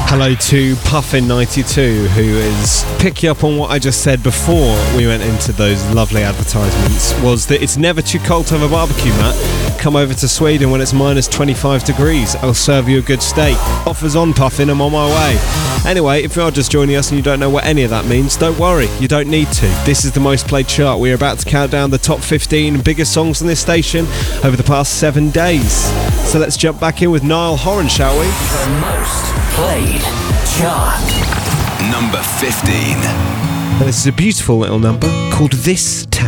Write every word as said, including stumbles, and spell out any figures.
Hello to Puffin ninety-two, who is picking up on what I just said before we went into those lovely advertisements, was that it's never too cold to have a barbecue, Matt. Come over to Sweden when it's minus twenty-five degrees. I'll serve you a good steak. Offers on, Puffin, I'm on my way. Anyway, if you are just joining us and you don't know what any of that means, don't worry, you don't need to. This is the most played chart. We are about to count down the top fifteen biggest songs on this station over the past seven days. So let's jump back in with Niall Horan, shall we? The most played chart. Number fifteen. And this is a beautiful little number called This Town.